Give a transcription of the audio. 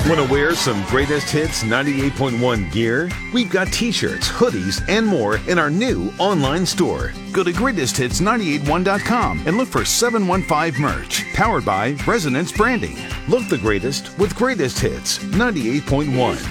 Want to wear some Greatest Hits 98.1 gear? We've got t-shirts, hoodies, and more in our new online store. Go to greatesthits981.com and look for 715 merch, powered by Resonance Branding. Look the greatest with Greatest Hits 98.1.